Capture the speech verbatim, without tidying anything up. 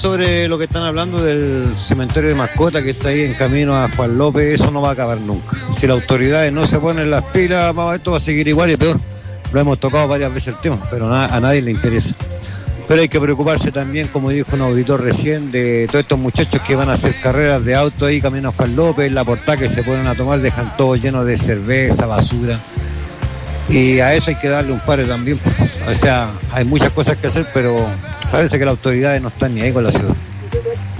Sobre lo que están hablando del cementerio de mascota que está ahí en camino a Juan López, eso no va a acabar nunca. Si las autoridades no se ponen las pilas, esto va a seguir igual y peor. Lo hemos tocado varias veces el tema, pero na- a nadie le interesa. Pero hay que preocuparse también, como dijo un auditor recién, de todos estos muchachos que van a hacer carreras de auto ahí camino a Juan López, la portada que se ponen a tomar, dejan todo lleno de cerveza, basura. Y a eso hay que darle un pare también. O sea, hay muchas cosas que hacer, pero parece que las autoridades no están ni ahí con la ciudad.